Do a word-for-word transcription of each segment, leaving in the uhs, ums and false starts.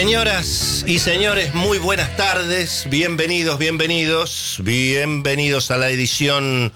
Señoras y señores, muy buenas tardes, bienvenidos, bienvenidos, bienvenidos a la edición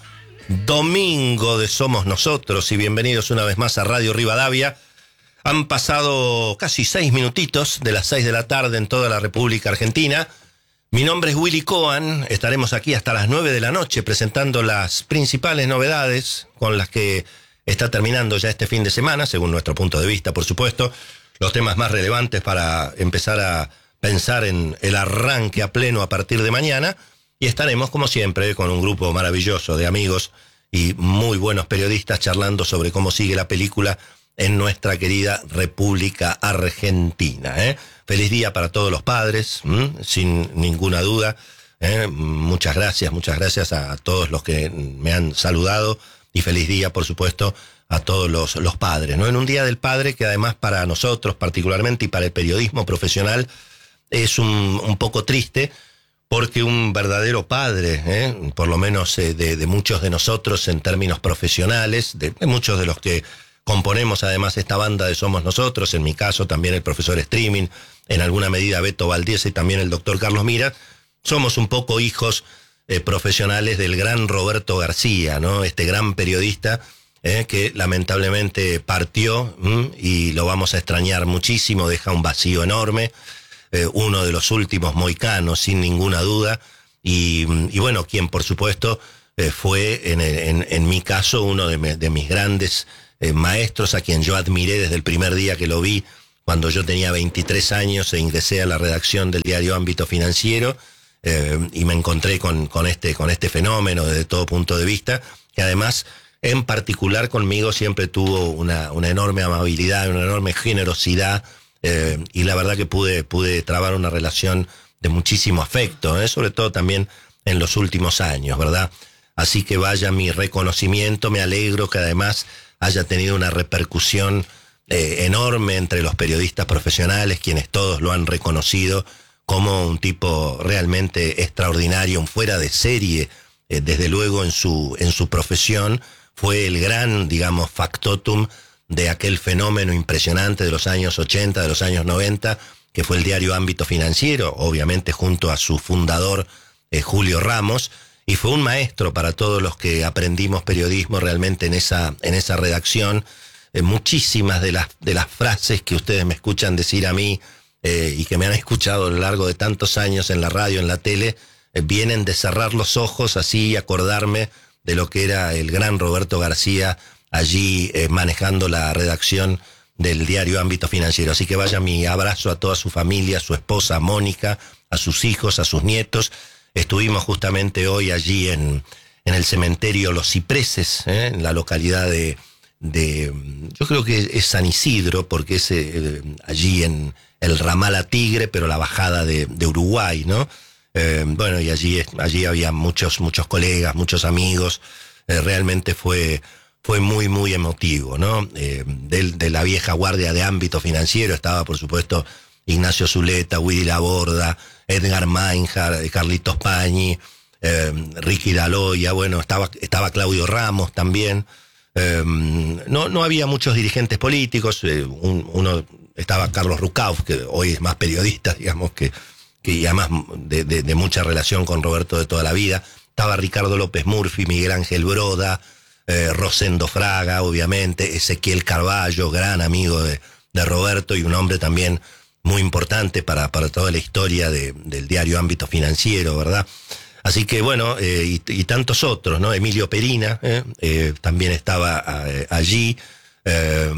domingo de Somos Nosotros y bienvenidos una vez más a Radio Rivadavia. Han pasado casi seis minutitos de las seis de la tarde en toda la República Argentina. Mi nombre es Willy Cohen, estaremos aquí hasta las nueve de la noche presentando las principales novedades con las que está terminando ya este fin de semana, según nuestro punto de vista, por supuesto. Los temas más relevantes para empezar a pensar en el arranque a pleno a partir de mañana. Y estaremos, como siempre, con un grupo maravilloso de amigos y muy buenos periodistas charlando sobre cómo sigue la película en nuestra querida República Argentina. ¿eh? Feliz día para todos los padres, ¿m? sin ninguna duda. ¿eh? Muchas gracias, muchas gracias a todos los que me han saludado. Y feliz día, por supuesto, a todos los, los padres, ¿no? En un Día del Padre que además para nosotros particularmente y para el periodismo profesional es un, un poco triste, porque un verdadero padre, ¿eh? por lo menos eh, de, de muchos de nosotros en términos profesionales, de, de muchos de los que componemos además esta banda de Somos Nosotros, en mi caso también el profesor Streaming, en alguna medida Beto Valdés y también el doctor Carlos Mira, somos un poco hijos eh, profesionales del gran Roberto García, ¿no? Este gran periodista Eh, que lamentablemente partió ¿m? y lo vamos a extrañar muchísimo, deja un vacío enorme, eh, uno de los últimos mohicanos sin ninguna duda, y, y bueno, quien por supuesto eh, fue en, en, en mi caso uno de, me, de mis grandes eh, maestros, a quien yo admiré desde el primer día que lo vi, cuando yo tenía veintitrés años e ingresé a la redacción del diario Ámbito Financiero, eh, y me encontré con, con, este, con este fenómeno desde todo punto de vista, que además en particular conmigo siempre tuvo una, una enorme amabilidad, una enorme generosidad, eh, y la verdad que pude, pude trabar una relación de muchísimo afecto, eh, sobre todo también en los últimos años, ¿verdad? Así que vaya mi reconocimiento, me alegro que además haya tenido una repercusión eh, enorme entre los periodistas profesionales, quienes todos lo han reconocido como un tipo realmente extraordinario, un fuera de serie, eh, desde luego en su, en su profesión. Fue el gran, digamos, factotum de aquel fenómeno impresionante de los años ochenta, de los años noventa, que fue el diario Ámbito Financiero, obviamente junto a su fundador, eh, Julio Ramos, y fue un maestro para todos los que aprendimos periodismo realmente en esa, en esa redacción. Eh, muchísimas de las, de las frases que ustedes me escuchan decir a mí eh, y que me han escuchado a lo largo de tantos años en la radio, en la tele, eh, vienen de cerrar los ojos así y acordarme de lo que era el gran Roberto García allí eh, manejando la redacción del diario Ámbito Financiero. Así que vaya mi abrazo a toda su familia, a su esposa Mónica, a sus hijos, a sus nietos. Estuvimos justamente hoy allí en, en el cementerio Los Cipreses, ¿eh? en la localidad de, de, yo creo que es San Isidro, porque es eh, allí en el ramal a Tigre, pero la bajada de, de Uruguay, ¿no? Eh, bueno, y allí, allí había muchos, muchos colegas, muchos amigos, eh, realmente fue, fue muy, muy emotivo, ¿no? Eh, de, de la vieja guardia de Ámbito Financiero estaba, por supuesto, Ignacio Zuleta, Willy Laborda, Edgar Meinhardt, Carlitos Pañi, eh, Ricky Daloya, bueno, estaba, estaba Claudio Ramos también, eh, no, no había muchos dirigentes políticos, eh, un, uno estaba Carlos Rucauf, que hoy es más periodista, digamos, que que además de, de, de mucha relación con Roberto de toda la vida. Estaba Ricardo López Murphy, Miguel Ángel Broda, eh, Rosendo Fraga, obviamente, Ezequiel Carballo, gran amigo de, de Roberto y un hombre también muy importante para, para toda la historia de, del diario Ámbito Financiero, ¿verdad? Así que bueno, eh, y, y tantos otros, ¿no? Emilio Perina eh, eh, también estaba eh, allí, eh,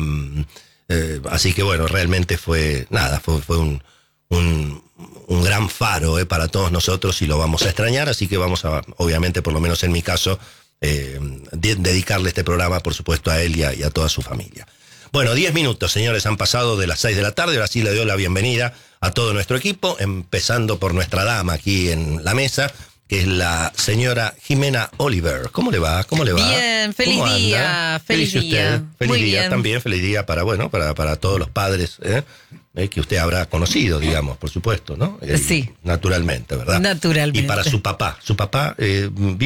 eh, así que bueno, realmente fue, nada, fue, fue un, un un gran faro eh, para todos nosotros y lo vamos a extrañar, así que vamos a, obviamente, por lo menos en mi caso, eh, de, dedicarle este programa, por supuesto, a él y a, y a toda su familia. Bueno, diez minutos, señores, han pasado de las seis de la tarde, ahora sí le doy la bienvenida a todo nuestro equipo, empezando por nuestra dama aquí en la mesa, que es la señora Jimena Oliver. ¿Cómo le va? ¿Cómo le va? Bien, feliz día, feliz día. Feliz Muy día bien. también, feliz día para, bueno, para, para todos los padres, ¿eh? Eh, que usted habrá conocido, digamos, por supuesto, ¿no? Eh, Sí. Naturalmente, ¿verdad? Naturalmente. Y para su papá, ¿su papá eh, vive?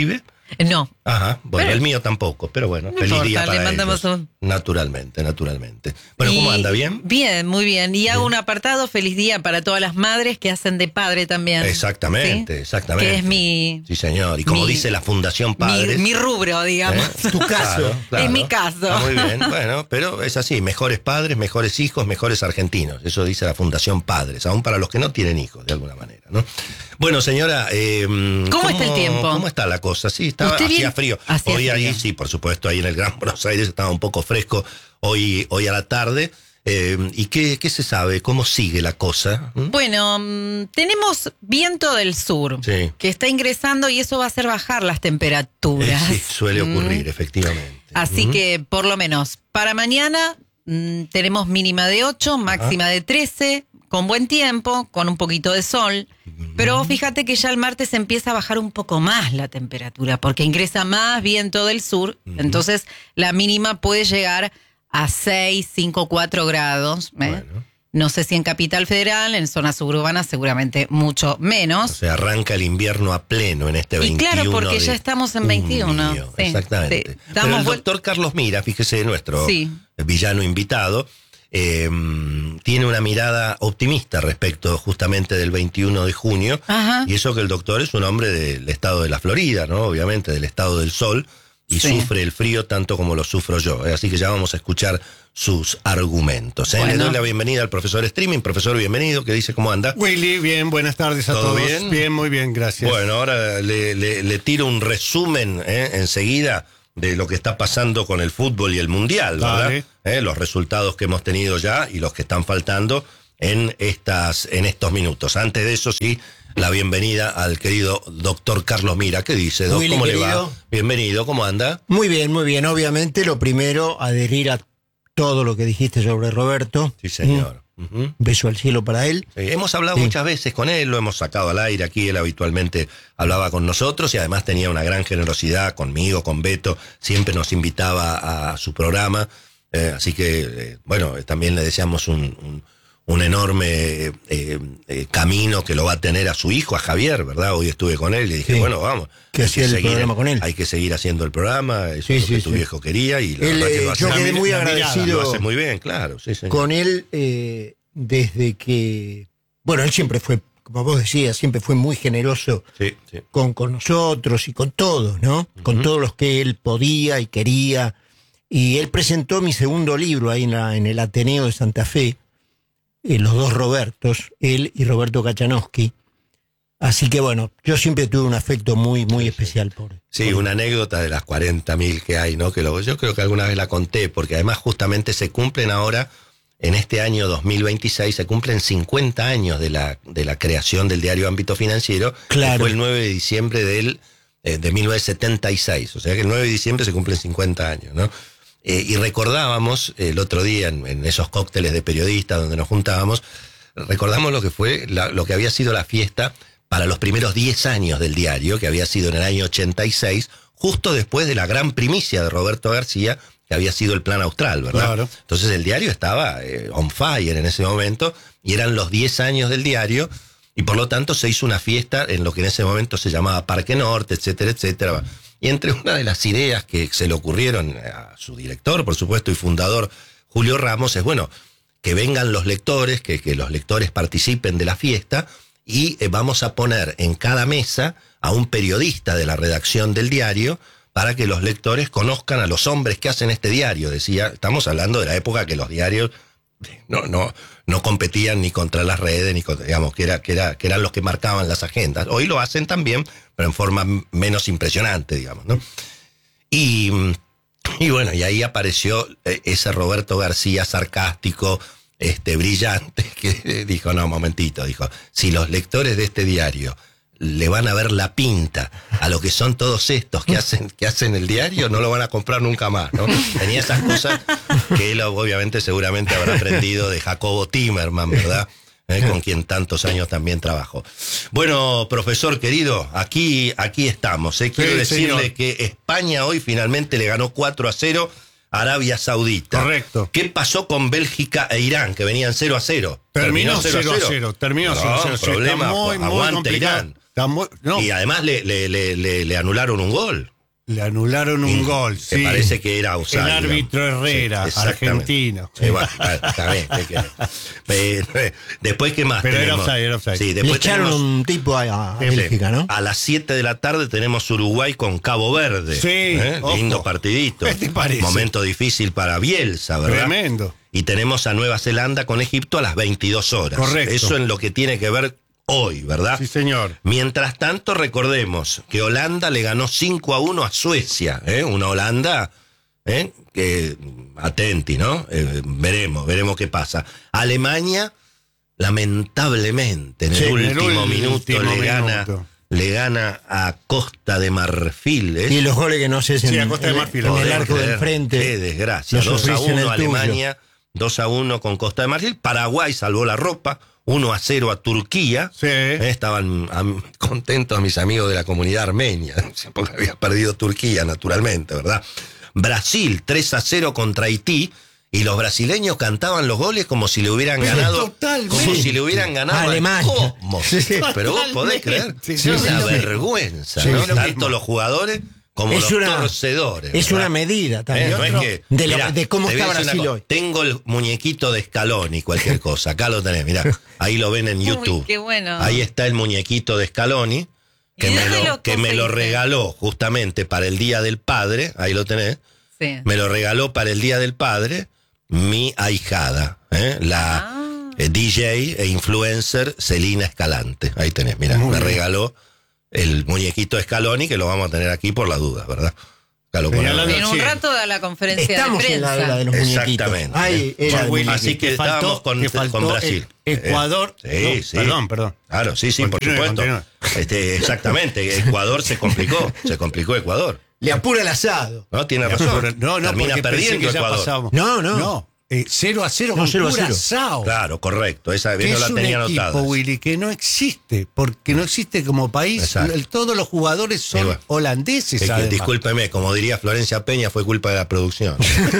No. Ajá, bueno, pero, el mío tampoco, pero bueno, no feliz importa, día para le mandamos ellos. Un... Naturalmente, naturalmente. Bueno, ¿cómo y, anda? ¿Bien? Bien, muy bien. Y bien. hago un apartado, feliz día para todas las madres que hacen de padre también. Exactamente, ¿sí? exactamente. Que es mi... Sí, señor. Y como mi, dice la Fundación Padres... Mi, mi rubro, digamos. ¿Eh? Tu caso. Claro, claro. Es mi caso. Ah, muy bien, bueno, pero es así, mejores padres, mejores hijos, mejores argentinos. Eso dice la Fundación Padres, aún para los que no tienen hijos, de alguna manera, ¿no? Bueno, señora... Eh, ¿Cómo, ¿Cómo está el tiempo? ¿Cómo está la cosa? Sí, estaba, hacía frío. Hacía hoy frío. ahí, sí, por supuesto, ahí en el Gran Buenos Aires estaba un poco fresco hoy, hoy a la tarde. Eh, ¿Y qué, qué se sabe? ¿Cómo sigue la cosa? ¿Mm? Bueno, mmm, tenemos viento del sur sí. que está ingresando y eso va a hacer bajar las temperaturas. Eh, sí, suele ocurrir, mm. efectivamente. Así mm. que, por lo menos, para mañana mmm, tenemos mínima de ocho, máxima Ajá. de trece, con buen tiempo, con un poquito de sol. Mm. Pero fíjate que ya el martes empieza a bajar un poco más la temperatura, porque ingresa más viento del sur, mm. entonces la mínima puede llegar a seis, cinco, cuatro grados. ¿eh? Bueno. No sé si en Capital Federal, en zonas suburbanas seguramente mucho menos. O sea, arranca el invierno a pleno en este veintiuno. Y claro, porque ya estamos en veintiuno. Sí, exactamente. Sí. Pero el doctor Carlos Mira, fíjese, nuestro sí. villano invitado, eh, tiene una mirada optimista respecto justamente del veintiuno de junio. Ajá. Y eso que el doctor es un hombre del estado de la Florida, ¿no? Obviamente, del estado del sol. Y sí. sufre el frío tanto como lo sufro yo. Así que ya vamos a escuchar sus argumentos. ¿eh? Bueno. Le doy la bienvenida al profesor Streaming. Profesor, bienvenido. ¿Qué dice? ¿Cómo anda? Willy, bien, buenas tardes a ¿Todo todos. bien? Bien, muy bien, gracias. Bueno, ahora le, le, le tiro un resumen ¿eh? enseguida de lo que está pasando con el fútbol y el mundial, ¿verdad? Vale. ¿Eh? Los resultados que hemos tenido ya y los que están faltando en, estas, en estos minutos. Antes de eso, sí, la bienvenida al querido doctor Carlos Mira. ¿Qué dice, doc? Willy, ¿Cómo querido. le va? Bienvenido, ¿cómo anda? Muy bien, muy bien. Obviamente, lo primero, adherir a todo lo que dijiste sobre Roberto. Sí, señor. Mm. Uh-huh. Beso al cielo para él. Sí, hemos hablado sí. muchas veces con él, lo hemos sacado al aire aquí, él habitualmente hablaba con nosotros y además tenía una gran generosidad conmigo, con Beto, siempre nos invitaba a su programa, eh, así que, eh, bueno, también le deseamos un... un un enorme eh, eh, camino que lo va a tener a su hijo, a Javier, ¿verdad? Hoy estuve con él y dije, sí. bueno, vamos. Que hacía el seguir, programa con él. Hay que seguir haciendo el programa, eso sí, es lo sí, que tu sí. viejo quería y la él, verdad que lo hace. yo quedé muy agradecido. Lo hace muy bien, claro. Sí, señor. Con él eh, desde que... Bueno, él siempre fue, como vos decías, siempre fue muy generoso sí, sí. Con, con nosotros y con todos, ¿no? Uh-huh. Con todos los que él podía y quería. Y él presentó mi segundo libro ahí en, la, en el Ateneo de Santa Fe, Eh, los dos Robertos, él y Roberto Kachanowski. Así que bueno, yo siempre tuve un afecto muy, muy sí, especial por él. Sí, por una él. Anécdota de las cuarenta mil que hay, ¿no? Que lo, yo creo que alguna vez la conté, porque además justamente se cumplen ahora, en este año dos mil veintiséis, se cumplen cincuenta años de la, de la creación del diario Ámbito Financiero, claro. que fue el nueve de diciembre del, eh, de mil novecientos setenta y seis. O sea que el nueve de diciembre se cumplen cincuenta años, ¿no? Eh, y recordábamos el otro día en, en esos cócteles de periodistas donde nos juntábamos, recordamos lo que fue, la, lo que había sido la fiesta para los primeros diez años del diario, que había sido en el año ochenta y seis, justo después de la gran primicia de Roberto García, que había sido el Plan Austral, ¿verdad? Claro. Entonces el diario estaba eh, on fire en ese momento, y eran los diez años del diario, y por lo tanto se hizo una fiesta en lo que en ese momento se llamaba Parque Norte, etcétera, etcétera. Y entre una de las ideas que se le ocurrieron a su director, por supuesto, y fundador, Julio Ramos, es, bueno, que vengan los lectores, que, que los lectores participen de la fiesta, y eh, vamos a poner en cada mesa a un periodista de la redacción del diario para que los lectores conozcan a los hombres que hacen este diario. Decía, estamos hablando de la época que los diarios no, no, no competían ni contra las redes, ni contra, digamos, que, era, que, era, que eran los que marcaban las agendas. Hoy lo hacen también, pero en forma menos impresionante, digamos, ¿no? Y, y bueno, y ahí apareció ese Roberto García sarcástico, este, brillante, que dijo, no, momentito, dijo, si los lectores de este diario le van a ver la pinta a lo que son todos estos que hacen, que hacen el diario, no lo van a comprar nunca más, ¿no? Tenía esas cosas que él obviamente seguramente habrá aprendido de Jacobo Timerman, ¿verdad? Eh, con quien tantos años también trabajó. Bueno, profesor querido, aquí, aquí estamos. Eh. Quiero sí, decirle señor. que España hoy finalmente le ganó cuatro a cero a Arabia Saudita. Correcto. ¿Qué pasó con Bélgica e Irán, que venían cero a cero? Terminó cero a cero. Terminó cero a cero. Problema, muy, aguante muy Irán. Muy, no. Y además le, le, le, le, le anularon un gol. Le anularon un Y gol, me sí. parece que era offside, El árbitro digamos. Herrera, Sí, exactamente. argentino. Sí, bueno, está bien, ¿qué querés? Eh, Después, ¿qué más Pero era tenemos? offside, era offside. Sí, Le después echaron tenemos- un tipo a, a Sí. Bélgica, ¿no? A las siete de la tarde tenemos Uruguay con Cabo Verde. Sí, ¿Eh? ojo. Lindo partidito. ¿Qué te parece? Momento difícil para Bielsa, ¿verdad? Tremendo. Y tenemos a Nueva Zelanda con Egipto a las veintidós horas. Correcto. Eso en lo que tiene que ver hoy, ¿verdad? Sí, señor. Mientras tanto, recordemos que Holanda le ganó cinco a uno a Suecia, ¿eh? Una Holanda ¿eh? que, atenti, ¿no? Eh, veremos, veremos qué pasa. Alemania, lamentablemente, en el Sí, en el último último minuto le gana, minuto. le gana a Costa de Marfil. ¿eh? Y los goles que no sé Sí, en, a Costa de en- Marfil. en el Podés arco creer, del frente. Qué desgracia. Lo dos a sufrís en el uno tuyo. Alemania, dos a uno con Costa de Marfil. Paraguay salvó la ropa, uno a cero a Turquía. Sí. Eh, Estaban am, contentos mis amigos de la comunidad armenia, porque había perdido Turquía, naturalmente, ¿verdad? Brasil, tres a cero contra Haití. Y los brasileños cantaban los goles como si le hubieran Pero ganado. totalmente. Como si le hubieran ganado a Alemania. ¿Cómo? Sí, sí. Pero vos podés creer. Sí, es sí, una sí. vergüenza, Sí, ¿no? sí. Tanto los jugadores como Es los una- torcedores. Es ¿verdad? una medida Eh, también. no es otro- que, de, la- mirá, de cómo te voy está a decir una Brasil cosa. hoy. Tengo el muñequito de Scaloni, cualquier cosa. Acá lo tenés, mirá. Ahí lo ven en Uy, YouTube. qué bueno. Ahí está el muñequito de Scaloni, que, ¿Y me dónde lo, lo que me lo conseguiste? regaló justamente para el Día del Padre. Ahí lo tenés. Sí. Me lo regaló para el Día del Padre mi ahijada, ¿eh? la Ah. eh, D J e influencer Celina Escalante. Ahí tenés, mirá, Muy me bien. regaló el muñequito de Scaloni, que lo vamos a tener aquí por la duda, ¿verdad? Acá lo ponemos. Regalalo. En un Sí. rato da la conferencia Estamos de en la, prensa. la de los muñequitos. Exactamente. Ahí era Con el Willy, Así que faltó- estábamos con- que faltó con Brasil. el Ecuador. Sí, no, sí. Perdón, perdón. Claro, sí, sí, por Continúe, supuesto. continúe. Este, exactamente, Ecuador se complicó, se complicó Ecuador. Le apura el asado. No, tiene No, razón. no, Termina porque pensé perdiendo que ya Ecuador. pasábamos. No, no. No, eh, cero a cero No, con cero a cero. Curazao. Claro, correcto. Esa Que no es la un tenía equipo, anotada. Willy, que no existe, porque no existe como país. Exacto. El- todos los jugadores son Y bueno, holandeses, Es que, además. discúlpeme, como diría Florencia Peña, fue culpa de la producción.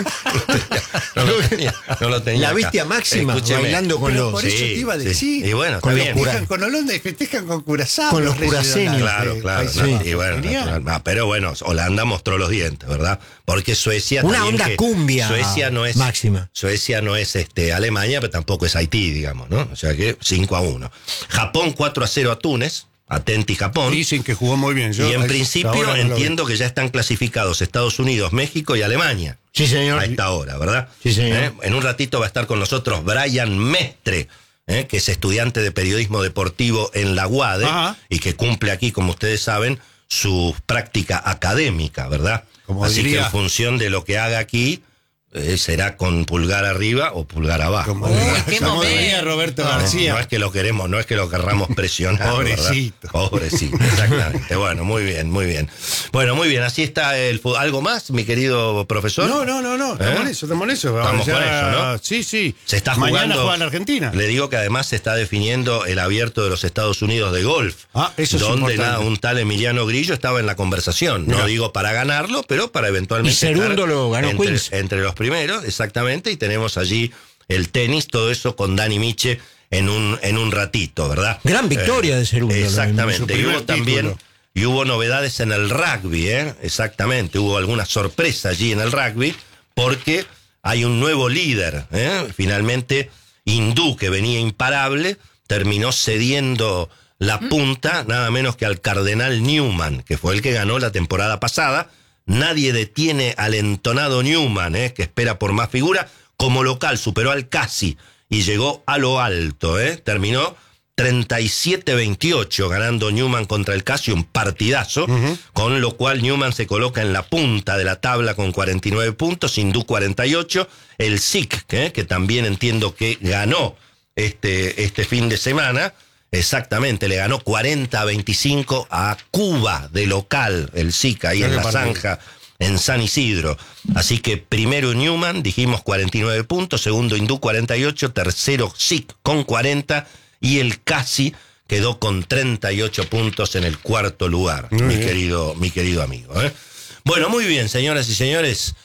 no lo tenía, no lo tenía La acá. bestia máxima, Escúcheme. bailando con Pero los... por eso te iba a sí. decir. Y bueno, Con está los bien. cura- Festejan con Holanda y festejan con Curazao. Con los reyes de curaceños. Holanda. Claro, Eh, claro. país no, genial. y bueno, natural. Ah, pero bueno, Holanda mostró los dientes, ¿verdad? Porque Suecia Una también onda que- cumbia Suecia no es máxima. Suecia no es este Alemania, pero tampoco es Haití, digamos, ¿no? O sea que cinco a uno. Japón cuatro a cero a Túnez. Atenti Japón. Dicen que jugó muy bien. Yo y en a- principio ahora no lo entiendo que ya están clasificados Estados Unidos, México y Alemania. Sí, señor. A esta hora, ¿verdad? Sí, señor. ¿Eh? En un ratito va a estar con nosotros Brian Mestre, ¿eh? que es estudiante de periodismo deportivo en la U A D E Ajá. y que cumple aquí, como ustedes saben, su práctica académica, ¿verdad? Como Así diría- que en función de lo que haga aquí, eh, será con pulgar arriba o pulgar abajo. Como, Uy, qué como momento. diría Roberto No, García. no es que lo queremos, no es que lo querramos presionar. Pobrecito. ¿verdad? Pobrecito, exactamente. Bueno, muy bien, muy bien. Bueno, muy bien, así está el fútbol. ¿Algo más, mi querido profesor? No, no, no, no. Estamos ¿Eh? en eso, estamos en eso. Estamos Ya- con eso, ¿no? Sí, sí. Se está Mañana jugando. juega la Argentina. Le digo que además se está definiendo el abierto de los Estados Unidos de golf. Ah, eso es donde importante. nada, un tal Emiliano Grillo estaba en la conversación. No Mira. digo para ganarlo, pero para eventualmente. Y segundo estar lo ganó entre, Queens. entre los primeros, exactamente. Y tenemos allí el tenis, todo eso con Dani Miche en un, en un ratito, ¿verdad? Gran victoria de segundo, lo Exactamente. su Y primer hubo también. título. Y hubo novedades en el rugby, ¿eh? Exactamente. Hubo alguna sorpresa allí en el rugby, porque hay un nuevo líder, ¿eh? Finalmente, Hindú, que venía imparable, terminó cediendo la punta, nada menos que al Cardenal Newman, que fue el que ganó la temporada pasada. Nadie detiene al entonado Newman, ¿eh? Que espera por más figura. Como local superó al Casi y llegó a lo alto, ¿eh? Terminó treinta y siete veintiocho ganando Newman contra el Casi, un partidazo, uh-huh. Con lo cual Newman se coloca en la punta de la tabla con cuarenta y nueve puntos, Hindú cuarenta y ocho, el S I C, ¿eh? Que también entiendo que ganó este, este fin de semana, exactamente, le ganó cuarenta a veinticinco a Cuba de local, el S I C, ahí en la zanja, en San Isidro. Así que primero Newman, dijimos cuarenta y nueve puntos, segundo Hindú cuarenta y ocho, tercero S I C con cuarenta, y el Casi quedó con treinta y ocho puntos en el cuarto lugar, muy mi querido, mi querido amigo. ¿eh? Bueno, muy bien, señoras y señores.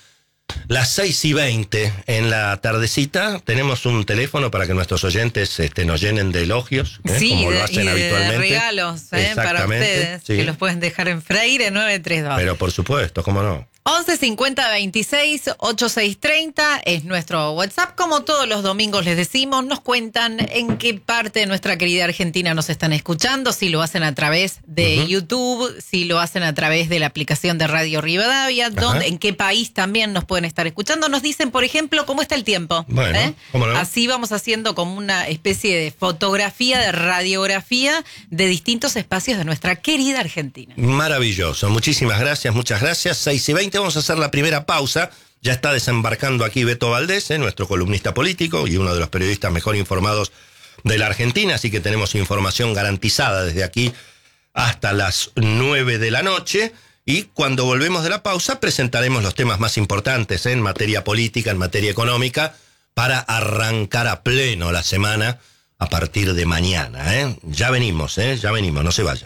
Las seis y veinte en la tardecita. Tenemos un teléfono para que nuestros oyentes este, nos llenen de elogios, ¿eh? Sí, como de, lo hacen y de habitualmente. regalos ¿eh? para ustedes, sí. que los pueden dejar en Freire nueve tres dos. Pero por supuesto, ¿cómo no? once cincuenta veintiséis ochenta y seis treinta es nuestro WhatsApp. Como todos los domingos les decimos, nos cuentan en qué parte de nuestra querida Argentina nos están escuchando, si lo hacen a través de uh-huh. YouTube, si lo hacen a través de la aplicación de Radio Rivadavia, donde, en qué país también nos pueden estar escuchando. Nos dicen, por ejemplo, cómo está el tiempo. Bueno, ¿eh? ¿cómo no? Así vamos haciendo como una especie de fotografía, de radiografía de distintos espacios de nuestra querida Argentina. Maravilloso, muchísimas gracias, muchas gracias. seis y veinte, vamos a hacer la primera pausa. Ya está desembarcando aquí Beto Valdés, ¿eh? nuestro columnista político y uno de los periodistas mejor informados de la Argentina, así que tenemos información garantizada desde aquí hasta las nueve de la noche. Y cuando volvemos de la pausa presentaremos los temas más importantes ¿eh? en materia política, en materia económica, para arrancar a pleno la semana a partir de mañana. ¿eh? Ya venimos, ¿eh? ya venimos, no se vayan.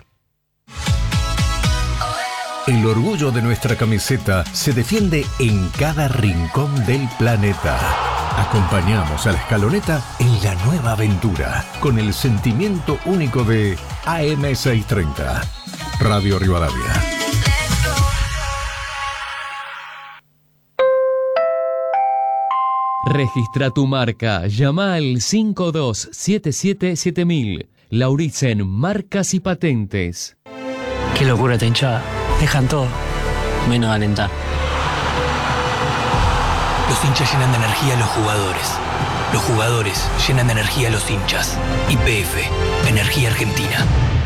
El orgullo de nuestra camiseta se defiende en cada rincón del planeta. Acompañamos a la escaloneta en la nueva aventura, con el sentimiento único de A M seiscientos treinta. Radio Rivadavia. Registra tu marca. Llama al cinco dos siete siete siete mil. Lauritzen Marcas y Patentes. Qué locura esta hinchada. Dejan todo, menos alentar. Los hinchas llenan de energía a los jugadores. Los jugadores llenan de energía a los hinchas. Y P F, Energía Argentina.